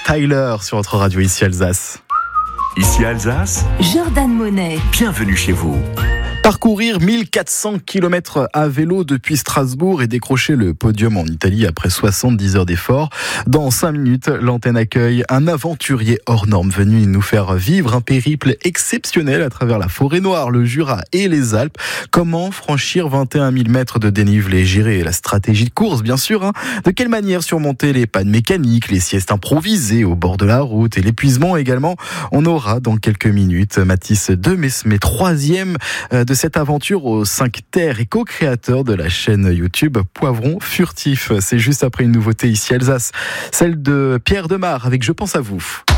Tyler sur votre radio ici Alsace. Ici Alsace, Jordan Monet. bienvenue chez vous. Parcourir 1400 km à vélo depuis Strasbourg et décrocher le podium en Italie après 70 heures d'efforts. Dans 5 minutes, l'antenne accueille un aventurier hors norme venu nous faire vivre un périple exceptionnel à travers la forêt noire, le Jura et les Alpes. Comment franchir 21 000 mètres de dénivelé, gérer la stratégie de course bien sûr. De quelle manière surmonter les pannes mécaniques, les siestes improvisées au bord de la route et l'épuisement également. On aura dans quelques minutes Mathis Demesme, troisième de cette aventure aux 5 terres et co-créateur de la chaîne YouTube Poivron Furtif. C'est juste après une nouveauté ici Alsace, celle de Pierre Demar avec Je pense à vous.